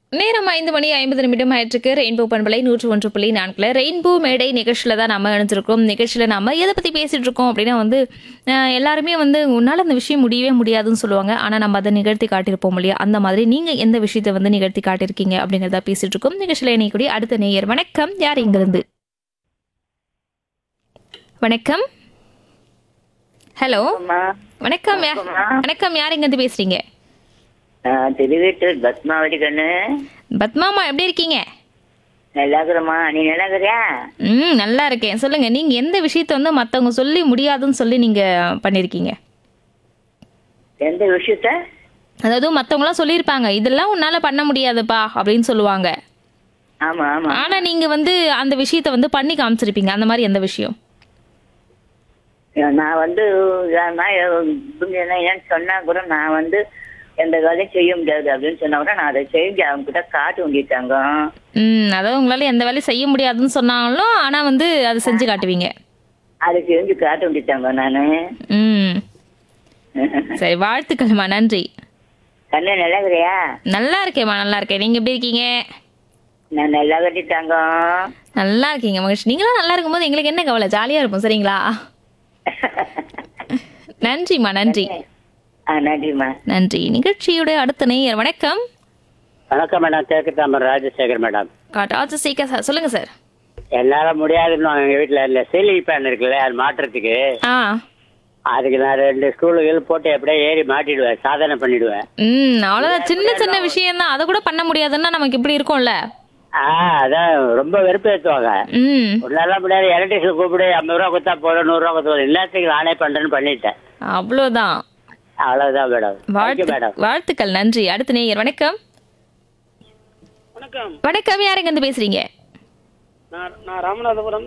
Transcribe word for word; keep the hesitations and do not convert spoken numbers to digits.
நேரம் ஐந்து மணி ஐம்பது நிமிடம் ஆயிட்டிருக்கு. ரெயின்போ பண்பலை நூற்று ஒன்று புள்ளி நான்குல ரெயின்போ மேடை நிகழ்ச்சியில தான் நம்ம இணைஞ்சிருக்கோம். நிகழ்ச்சியில நாம எதை பத்தி பேசிட்டு இருக்கோம் அப்படின்னா வந்து அஹ், எல்லாருமே வந்து உன்னால அந்த விஷயம் முடியவே முடியாதுன்னு சொல்லுவாங்க. ஆனா நம்ம அதை நிகழ்த்தி காட்டியிருப்போம் இல்லையா? அந்த மாதிரி நீங்க எந்த விஷயத்தை வந்து நிகழ்த்தி காட்டியிருக்கீங்க அப்படிங்கிறத பேசிட்டு இருக்கோம். நிகழ்ச்சியில இணையக்கூடிய அடுத்த நேயர் வணக்கம். யார் இங்கிருந்து? வணக்கம். ஹலோ அம்மா, வணக்கம். யா- வணக்கம்மா. வணக்கம். யார் இங்கிருந்து பேசுறீங்க? நான் திருவீட்டூர் பத்மாவதி கண்ணு. பத்மாமா எப்படி இருக்கீங்க? நல்லா இருக்கிறம்மா, நீ நல்லா இருக்கிறியா? ம் நல்லா இருக்கேன். சொல்லுங்க, நீங்க எந்த விஷயத்த வந்து மத்தவங்க சொல்லி முடியாதுன்னு சொல்லி நீங்க பண்ணிருக்கீங்க? எந்த விஷயத்த? அதாவது மத்தவங்கலாம் சொல்லியிருப்பாங்க, இதெல்லாம் உன்னால பண்ண முடியாதுப்பா அப்படின்னு சொல்லுவாங்க. ஆமா ஆமா. ஆனா நீங்க வந்து அந்த விஷயத்த வந்து பண்ணி காமிச்சிருப்பீங்க. அந்த மாதிரி எந்த விஷயம்? நான் வந்து நான் இவங்க என்ன ஏன்னு சொன்னா கூட நான் வந்து எந்த வேலையும் செய்ய முடியாது அப்படின்னு சொன்னா கூட நான் அதை செஞ்சு அவங்க கிட்ட காட்டு வேண்டிட்டாங்க. ம் அதாவது உங்களால எந்த வேலையும் செய்ய முடியாதுன்னு சொன்னாலும் ஆனா வந்து அதை செஞ்சு காட்டுவீங்க. அதை செஞ்சு காட்டு வேண்டிட்டாங்க நானு. ம் சரி, வாழ்த்துக்கள்மா. நன்றி. கண்ணு நல்லா இருக்கிறியா? நல்லா இருக்கேம்மா, நல்லா இருக்கேன். நீங்க எப்படி இருக்கீங்க? நான் நல்லா கட்டிட்டாங்க. நல்லா இருக்கீங்க மகிழ்ச்சி. நீங்களும் நல்லா இருக்கும்போது எங்களுக்கு என்ன கவலை, ஜாலியா இருப்போம். சரிங்களா? நன்றிம்மா. நன்றி. ஆ நன்றிம்மா. நன்றி. நிகழ்ச்சியோட அடுத்த நேயர் வணக்கம். வணக்கம் மேடம், கேக்கு தாமர் ராஜசேகர் மேடம். ராஜசேகர் சார், சொல்லுங்க சார். என்னால முடியாதுன்னு எங்க வீட்டுல இந்த சீலிங் ஃபேன் இருக்குல்ல, அது மாட்டுறதுக்கு ஆ அதுக்கு நான் ரெண்டு ஸ்கூலுகள் போட்டு எப்படியே ஏறி மாட்டிடுவேன், சாதனை பண்ணிடுவேன். ம் அவ்வளோதான். சின்ன சின்ன விஷயம் தான், அதை கூட பண்ண முடியாதுன்னா நமக்கு இப்படி இருக்கும்ல. ஆ அதான் ரொம்ப வெறுப்பேற்றுவாங்க. ம் ஒன்னால முடியாது, எலக்ட்ரிஷியன் கூப்பிடு, ஐம்பது ரூபா கொடுத்தா போதும், நூறு ரூபா கொடுத்தா போதும், எல்லாத்துக்கும் நானே பண்றேன்னு பண்ணிட்டேன். அவ்வளோதான். அவ்வளவுதான் மேடம். தேங்க்யூ வாழ்த்து மேடம். வாழ்த்துக்கள். நன்றி. அடுத்த நேயர் வணக்கம். வணக்கம். வணக்கம். யாருங்க இருந்து பேசுறீங்க? நான் நான் ராமநாதபுரம்